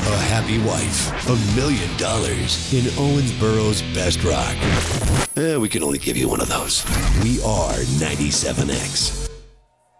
a happy wife, $1 million in Owensboro's best rock. We can only give you one of those. We are 97X.